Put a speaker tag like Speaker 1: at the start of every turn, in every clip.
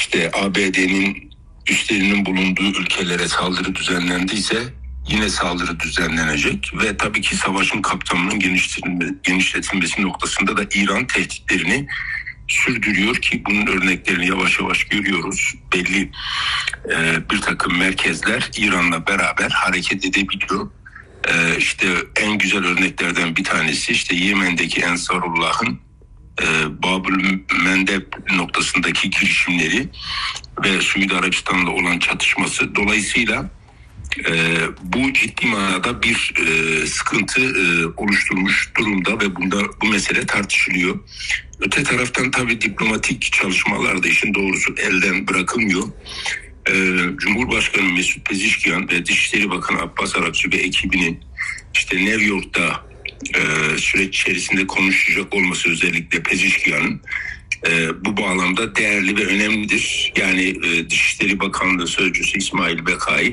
Speaker 1: işte ABD'nin üslerinin bulunduğu ülkelere saldırı düzenlendiyse yine saldırı düzenlenecek ve tabii ki savaşın kapsamının genişletilmesi noktasında da İran tehditlerini sürdürüyor ki bunun örneklerini yavaş yavaş görüyoruz. Belli bir takım merkezler İran'la beraber hareket edebiliyor. İşte en güzel örneklerden bir tanesi işte Yemen'deki Ensarullah'ın Babül Mendeb noktasındaki girişimleri ve Suudi Arabistan'la olan çatışması. Dolayısıyla bu ciddi manada bir sıkıntı oluşturmuş durumda ve bu mesele tartışılıyor. Öte taraftan tabii diplomatik çalışmalar da işin doğrusu elden bırakılmıyor. Cumhurbaşkanı Mesut Pezeshkian ve Dışişleri Bakanı Abbas Araqçı ve ekibinin işte New York'ta süreç içerisinde konuşacak olması, özellikle Pezeshkian'ın bu bağlamda değerli ve önemlidir. Yani Dışişleri Bakanlığı Sözcüsü İsmail Bekai,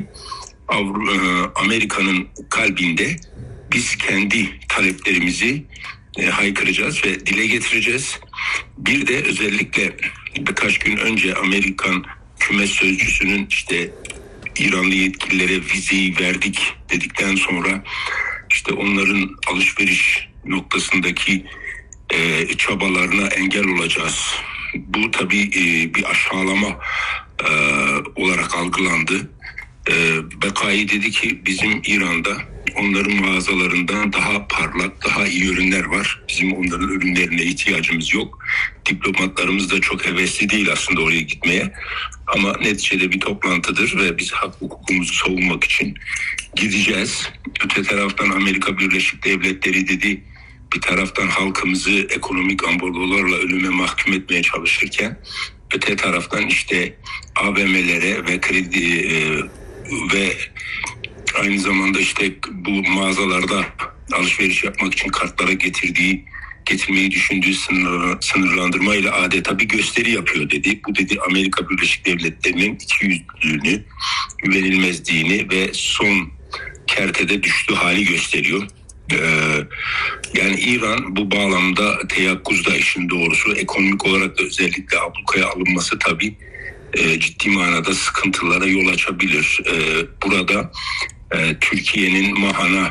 Speaker 1: Amerika'nın kalbinde biz kendi taleplerimizi haykıracağız ve dile getireceğiz. Bir de özellikle birkaç gün önce Amerikan Kümes Sözcüsü'nün işte İranlı yetkililere vizeyi verdik dedikten sonra işte onların alışveriş noktasındaki çabalarına engel olacağız. Bu tabii bir aşağılama olarak algılandı. Bekai dedi ki bizim İran'da onların mağazalarından daha parlak, daha iyi ürünler var. Bizim onların ürünlerine ihtiyacımız yok. Diplomatlarımız da çok hevesli değil aslında oraya gitmeye. Ama neticede bir toplantıdır ve biz hak hukukumuzu savunmak için gideceğiz. Öte taraftan Amerika Birleşik Devletleri dedi, bir taraftan halkımızı ekonomik ambargolarla ölüme mahkum etmeye çalışırken öte taraftan işte AVM'lere ve kredi ve aynı zamanda işte bu mağazalarda alışveriş yapmak için kartlara getirmeyi düşündüğü sınırlandırmayla adeta bir gösteri yapıyor dedi. Bu dedi Amerika Birleşik Devletleri'nin ikiyüzlülüğünü, güvenilmezliğini ve son kertede düştüğü hali gösteriyor. Yani İran bu bağlamda teyakkuzda işin doğrusu. Ekonomik olarak da özellikle ablukaya alınması tabii ciddi manada sıkıntılara yol açabilir. Burada Türkiye'nin MAHA'na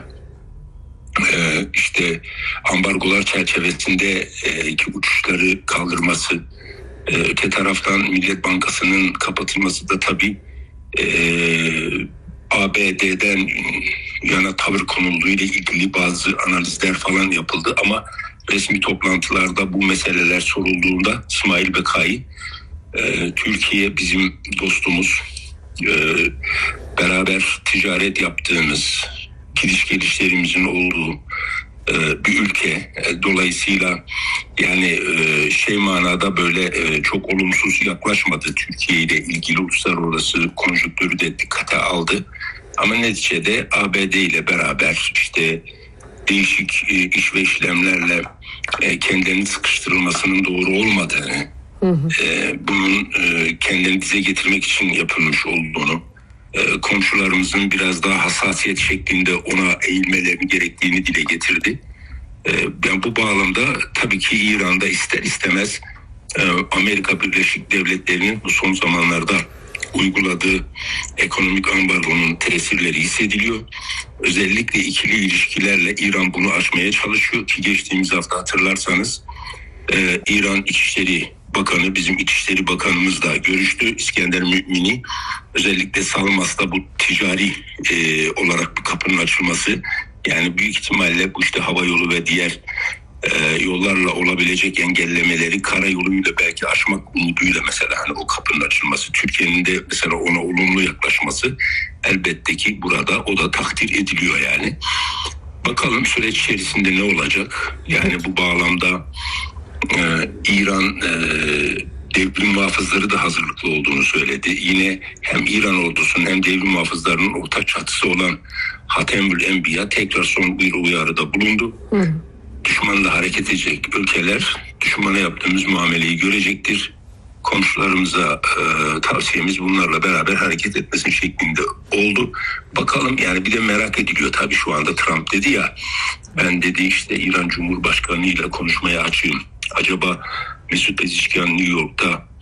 Speaker 1: işte ambargolar çerçevesinde uçuşları kaldırması, öte taraftan Millet Bankası'nın kapatılması da tabii ABD'den yana tavır konulduğu ile ilgili bazı analizler falan yapıldı ama resmi toplantılarda bu meseleler sorulduğunda İsmail Bekai Türkiye bizim dostumuz, beraber ticaret yaptığımız, gidiş gelişlerimizin olduğu bir ülke. Dolayısıyla yani manada böyle çok olumsuz yaklaşmadı, Türkiye ile ilgili uluslararası konjonktürü de dikkate aldı. Ama neticede ABD ile beraber işte değişik iş ve işlemlerle kendilerinin sıkıştırılmasının doğru olmadığını, bunun kendilerini dize getirmek için yapılmış olduğunu, komşularımızın biraz daha hassasiyet şeklinde ona eğilmeleri gerektiğini dile getirdi. Ben bu bağlamda tabii ki İran'da ister istemez Amerika Birleşik Devletleri'nin bu son zamanlarda uyguladığı ekonomik ambargonun tesirleri hissediliyor. Özellikle ikili ilişkilerle İran bunu aşmaya çalışıyor ki geçtiğimiz hafta hatırlarsanız İran İçişleri Bakanı, bizim İçişleri Bakanımız da görüştü. İskender Mü'mini özellikle Salmas'ta bu ticari olarak bir kapının açılması, yani büyük ihtimalle bu işte hava yolu ve diğer yollarla olabilecek engellemeleri karayoluyla belki aşmak umuduyla mesela hani o kapının açılması, Türkiye'nin de mesela ona olumlu yaklaşması elbette ki burada o da takdir ediliyor yani. Bakalım süreç içerisinde ne olacak? Yani bu bağlamda İran devrim muhafızları da hazırlıklı olduğunu söyledi. Yine hem İran ordusunun hem devrim muhafızlarının ortak çatısı olan Hatemül Enbiya tekrar son bir uyarıda bulundu. Düşmanla hareket edecek ülkeler düşmana yaptığımız muameleyi görecektir. Komşularımıza tavsiyemiz bunlarla beraber hareket etmesin şeklinde oldu. Bakalım yani, bir de merak ediliyor tabii şu anda. Trump dedi ya, ben dedi işte İran Cumhurbaşkanı ile konuşmaya açığım. Acaba Mesut Pezeshkian New York'ta